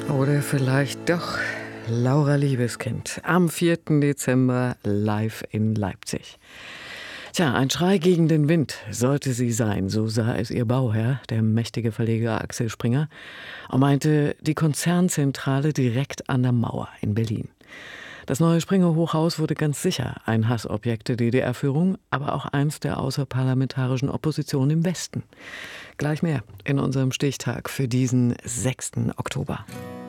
Oder vielleicht doch Laura Liebeskind am 4. Dezember live in Leipzig. Tja, ein Schrei gegen den Wind sollte sie sein, so sah es ihr Bauherr, der mächtige Verleger Axel Springer, und meinte die Konzernzentrale direkt an der Mauer in Berlin. Das neue Springer-Hochhaus wurde ganz sicher ein Hassobjekt der DDR-Führung, aber auch eins der außerparlamentarischen Opposition im Westen. Gleich mehr in unserem Stichtag für diesen 6. Oktober.